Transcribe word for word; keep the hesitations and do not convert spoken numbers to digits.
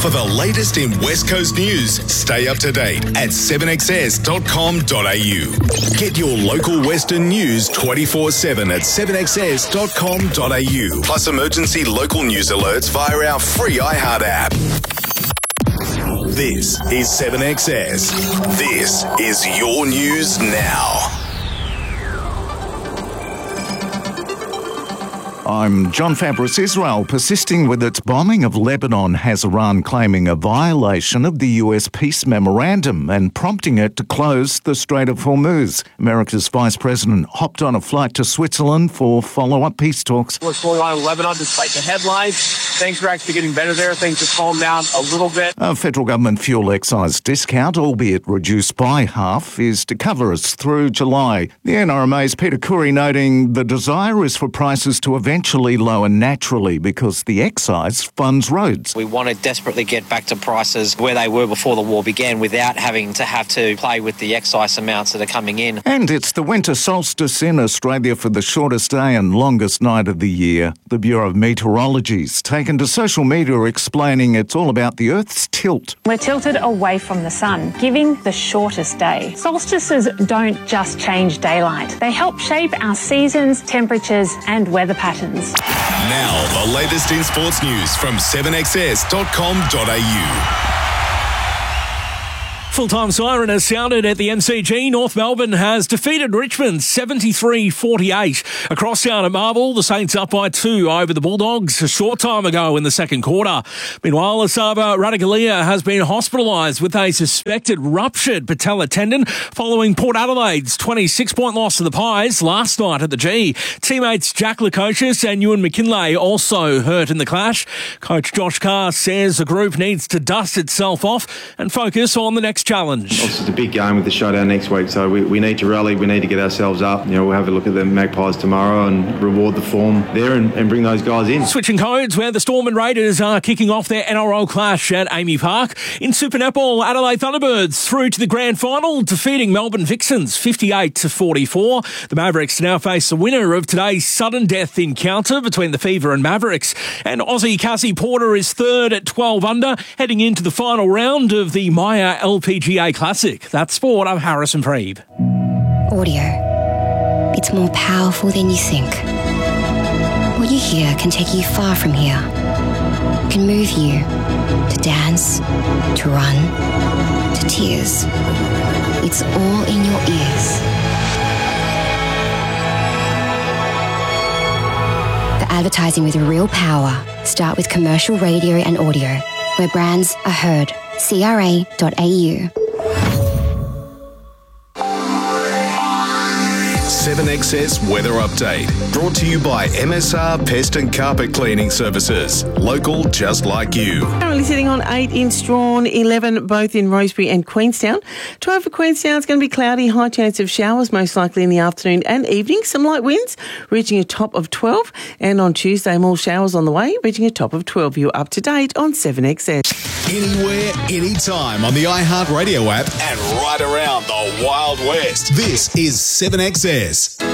For the latest in West Coast news, stay up to date at seven x s dot com dot a u. Get your local Western news twenty-four seven at seven x s dot com dot a u. Plus emergency local news alerts via our free iHeart app. This is seven X S. This is your news now. I'm John Fabris. Israel persisting with its bombing of Lebanon has Iran claiming a violation of the U S peace memorandum and prompting it to close the Strait of Hormuz. America's Vice President hopped on a flight to Switzerland for follow-up peace talks. What's going on in Lebanon despite the headlines? Things are actually getting better there. Things have calmed down a little bit. A federal government fuel excise discount, albeit reduced by half, is to cover us through July. The N R M A's Peter Curry noting the desire is for prices to eventually eventually lower naturally because the excise funds roads. We want to desperately get back to prices where they were before the war began without having to have to play with the excise amounts that are coming in. And it's the winter solstice in Australia for the shortest day and longest night of the year. The Bureau of Meteorology's taken to social media explaining it's all about the Earth's tilt. We're tilted away from the sun, giving the shortest day. Solstices don't just change daylight. They help shape our seasons, temperatures and weather patterns. Now, the latest in sports news from seven x s dot com dot a u. Full-time siren has sounded at the M C G. North Melbourne has defeated Richmond seventy-three forty-eight. Across town at Marvel, the Saints up by two over the Bulldogs a short time ago in the second quarter. Meanwhile, Asaba Radaglia has been hospitalised with a suspected ruptured patella tendon following Port Adelaide's twenty-six point loss to the Pies last night at the G. Teammates Jack Lukosius and Ewan McKinlay also hurt in the clash. Coach Josh Carr says the group needs to dust itself off and focus on the next challenge. It's a big game with the showdown next week, so we, we need to rally, we need to get ourselves up. You know, we'll have a look at the Magpies tomorrow and reward the form there and, and bring those guys in. Switching codes, where the Storm and Raiders are kicking off their N R L clash at Amy Park. In Super Netball, Adelaide Thunderbirds through to the grand final, defeating Melbourne Vixens fifty-eight to forty-four. The Mavericks now face the winner of today's sudden death encounter between the Fever and Mavericks. And Aussie Cassie Porter is third at twelve under, heading into the final round of the Maya L P G A Classic. That's sport. I'm Harrison Preeb. Audio. It's more powerful than you think. What you hear can take you far from here. It can move you to dance, to run, to tears. It's all in your ears. For advertising with real power, start with commercial radio and audio, where brands are heard. C R A dot A U. seven X S Weather Update. Brought to you by M S R Pest and Carpet Cleaning Services. Local just like you. Currently sitting on eight in Strawn, eleven both in Rosebery and Queenstown. twelve for Queenstown is going to be cloudy, high chance of showers most likely in the afternoon and evening. Some light winds reaching a top of twelve. And on Tuesday, more showers on the way, reaching a top of twelve. You're up to date on seven X S. Anywhere, anytime on the iHeart Radio app and right around the Wild West. This is seven X S.